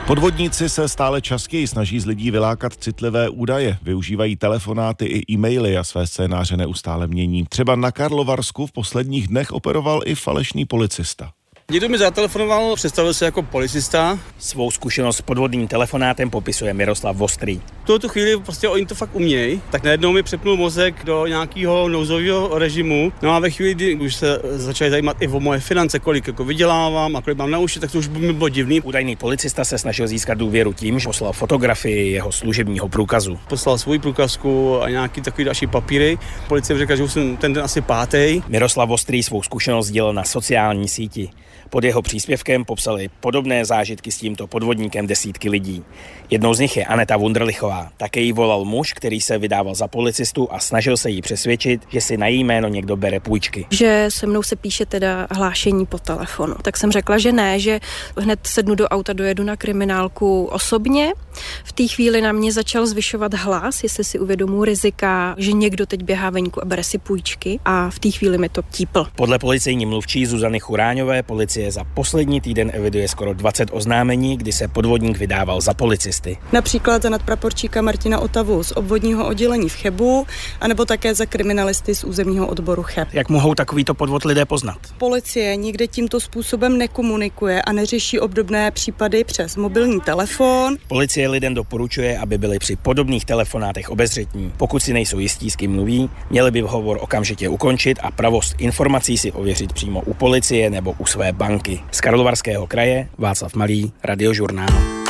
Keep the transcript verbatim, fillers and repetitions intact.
Podvodníci se stále častěji snaží z lidí vylákat citlivé údaje, využívají telefonáty i e-maily a své scénáře neustále mění. Třeba na Karlovarsku v posledních dnech operoval i falešný policista. Někdo mi zatelefonoval, představil se jako policista. Svou zkušenost s podvodným telefonátem popisuje Miroslav Vostrý. V tuto chvíli prostě oni to fakt umějí, tak najednou mi přepnul mozek do nějakého nouzového režimu. No a ve chvíli, kdy už se začali zajímat i o moje finance, kolik jako vydělávám a kolik mám na uši, tak to už mi bylo divný. Údajný policista se snažil získat důvěru tím, že poslal fotografii jeho služebního průkazu. Poslal svou průkazku a nějaký takový další papíry. Policie řekla, že už jsem ten den asi pátý. Miroslav Vostrý svou zkušenost sdílel na sociální síti. Pod jeho příspěvkem popsali podobné zážitky s tímto podvodníkem desítky lidí. Jednou z nich je Aneta Wunderlichová. Také jí volal muž, který se vydával za policistu a snažil se jí přesvědčit, že si na jí jméno někdo bere půjčky. Že se mnou se píše teda hlášení po telefonu. Tak jsem řekla, že ne, že hned sednu do auta, dojedu na kriminálku osobně. V té chvíli na mě začal zvyšovat hlas, jestli si uvědomuji rizika, že někdo teď běhá venku a bere si půjčky, a v té chvíli mi to típl. Podle policejní mluvčí Zuzany Churáňové policie za poslední týden eviduje skoro dvacet oznámení, kdy se podvodník vydával za policisty. Například za nadpraporčíka Martina Otavu z obvodního oddělení v Chebu, anebo také za kriminalisty z územního odboru Cheb. Jak mohou takovýto podvod lidé poznat? Policie nikde tímto způsobem nekomunikuje a neřeší obdobné případy přes mobilní telefon. Policie lidem doporučuje, aby byli při podobných telefonátech obezřetní. Pokud si nejsou jistí, s kým mluví, měli by hovor okamžitě ukončit a pravost informací si ověřit přímo u policie nebo u své banky. Z Karlovarského kraje Václav Malý, Radiožurnál.